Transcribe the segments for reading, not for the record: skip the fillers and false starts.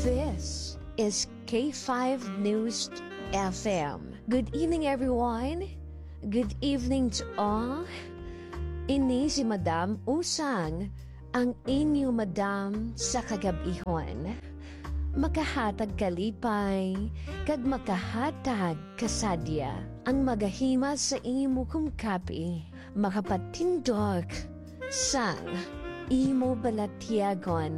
This is K5 News FM. Good evening, everyone. Good evening to all. Ini si Madam Usang, ang inyo Madam sa kagabihon. Makahatag kalipay, kag makahatag kasadya. Ang magahima sa imo kong kapi, makapatindog sang imo balatyagon.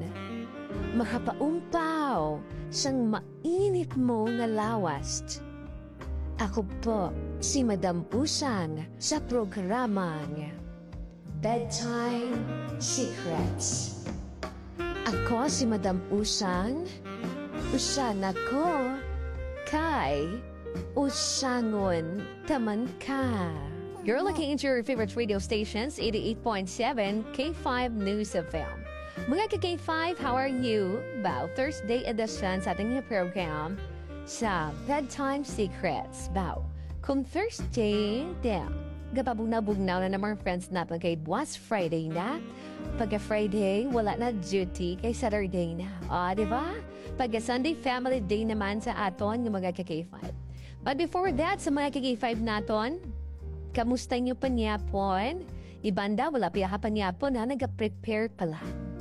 Makapaumpaw sang mainit mo nga lawast. Ako po si Madam Usang sa programang Bedtime Secrets. Ako si Madam Usang, usan ako kay usangon taman ka. You're looking into your favorite radio stations, 88.7 K5 News FM. Mga ka-K5, how are you? Bao Thursday edition sa ating program sa Bedtime Secrets. Bao, kung Thursday, gapabugnaw na mga friends natin kay buwas Friday na. Pagka-Friday, wala na duty kay Saturday na. Diba? Pagka-Sunday, family day naman sa aton ng mga ka-K5. But before that, sa mga ka-K5 naton, kamusta nyo panyapon? Ibanda, wala pa ka panyapon na nag-prepare pala.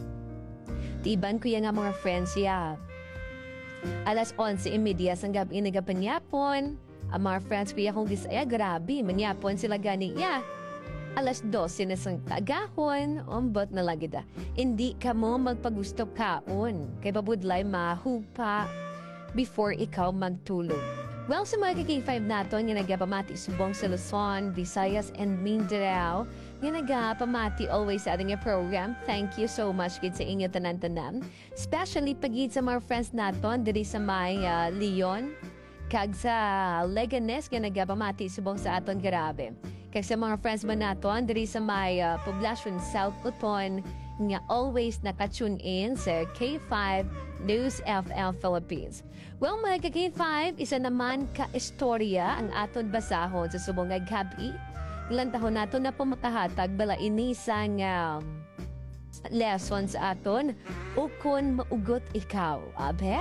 Iban ko yung mga friends ya. Alas 11:30 sang gabi nagapanyapon. Ang mga friends ko kung gisaya grabe. Manyapon sila gani ya. Alas 12 na sang tagahon. Umbot na lagi da. Hindi ka mo magpagusto kaon. Kay babudlay mahupa before ikaw magtulog. Well, sa mga K5 naton yung nagapamati subong sa Luzon, Visayas, and Mindanao, yung nagapamati always sa ating program. Thank you so much kid sa inyo tanan-tanan. Especially pagid sa mga friends naton diri sa may Leon, kag sa Leganes, yung nagapamati subong sa aton grabe. Kag sa mga friends ba naton diri sa may Poblacion South Uton, nga always nakatune in sa K5 News FM Philippines. Well, mga K5, isa naman ka-istorya ang aton basahon sa subong nga gabi. Ilang tahon nato na po makahatag bala inisang lessons aton ukon maugot ikaw. Abe?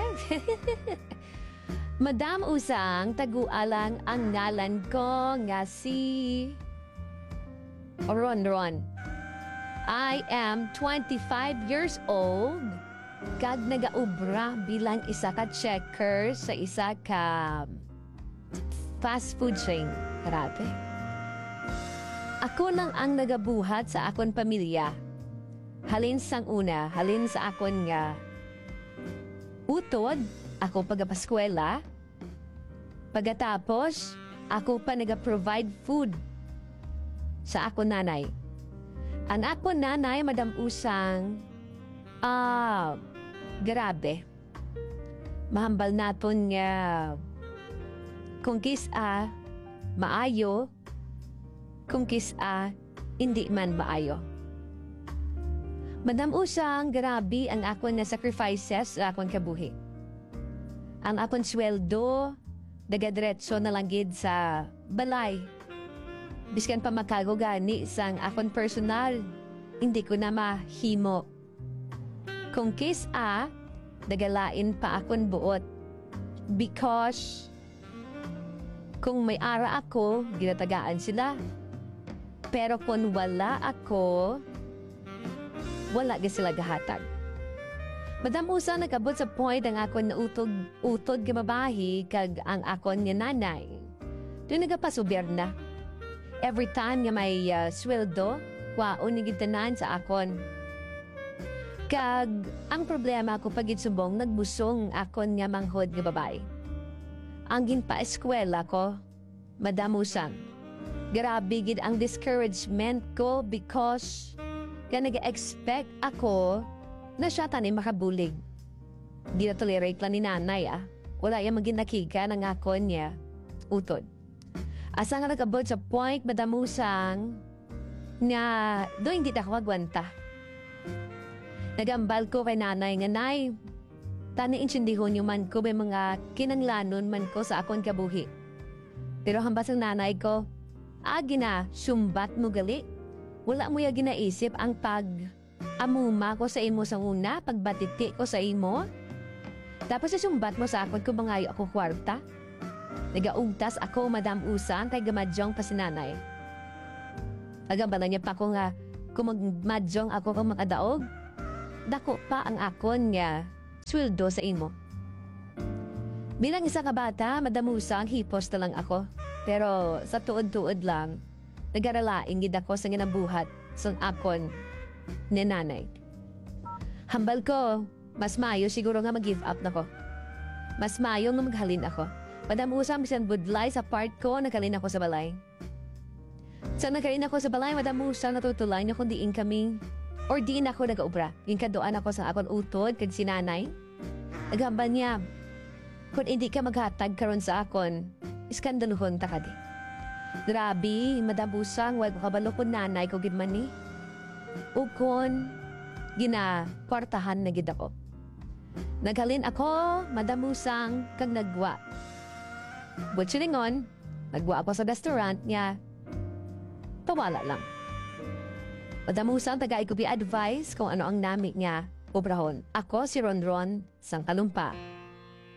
Madam Usang, tagualang ang ngalan ko nga si Ron. I am 25 years old. Kag nagaubra bilang isa ka checker sa isa ka fast food chain. Grabe. Ako lang ang nagabuhat sa akon pamilya. Halin sang una, halin sa akon nga utod, ako pagapaskwela. Pagkatapos, ako pa nagaprovide food sa akon nanay. Ang akon nanay, Madam Usang, grabe. Mahambal naton nga kung kisa maayo, kung kisa hindi man maayo. Madam Usang, grabe ang akon na sacrifices sa akon kabuhi. Ang akon sweldo, dagadretso na lang gid sa balay. Biskan pa makago gani sang akon personal, hindi ko na mahimo. Kung kisa, dagalain pa akon buot. Because, kung may ara ako, ginatagaan sila. Pero kung wala ako, wala ga sila gahatag. Madam Usa, nakabot sa point ang akon na utod gamabahi kag ang akon nga nanay. Doon nagapasuber na. Every time nga may sweldo, kwaon ni gitanan sa akon. Kag ang problema ko pagid subong nagbusong akon nga manghod nga babay. Ang ginpa-eskwela ko, Madam Usang. Grabe gid ang discouragement ko because ka nag-expect ako na siya tani makabulig. Di na tolerate lang ni nanay Wala yung maginakika ng akon niya. Utod. Asa nga nakabot sa point, Madam Usang, na doon hindi ako magwanta. Nagambal ko kay nanay nga, Nay, tani insindihon yung man ko may mga kinanglanon man ko sa akon kabuhi. Pero hambas ang nanay ko, gina, sumbat mo gali. Wala mo yung ginaisip ang amuma ko sa imo sa una, pagbatiti ko sa imo. Tapos isumbat mo sa akon kung mangayo ako kwarta. Nagaugtas ako, Madam Usang, kay gamadyong pa si nanay. Agambala niya pa ko nga, kung magmadyong ako kung makadaog, dako pa ang akon nga sweldo sa imo. Bilang isa ka bata, Madam Usang, hipos na lang ako. Pero sa tuod-tuod lang, nag-aralaing gid ako sa ginabuhat sa akon ni nanay. Hambal ko, mas mayo siguro nga mag-give up na ko. Mas mayo nga maghalin ako. Madam Usang, bisan budlay sa part ko, naghalin ako sa balay. Sa naghalin ako sa balay, Madam Usang, natutulay niyo kung diin kami or diin ako nag-aubra. Yung kadoan ako sa akon utod kag si nanay. Naghambal niya, kung hindi ka maghatag karon sa akon, iskandaluhon ta ka di. Grabe, Madam Usang, wag kabalo ko nanay ko gid man ni. Ukon, gina-kwartahan na gid ako. Naghalin ako, Madam Usang, kag nagwa. Butchilingon, nagwa ako sa restaurant niya. Tawala lang. Madam Usang, tagay ko bi advice kung ano ang nami niya. Obrahon, ako si Ronron, sang kalumpa.